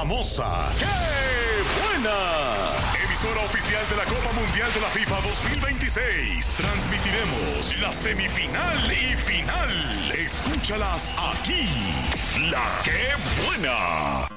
famosa. ¡Qué buena! Emisora oficial de la Copa Mundial de la FIFA 2026. Transmitiremos la semifinal y final. Escúchalas aquí. La ¡Qué buena!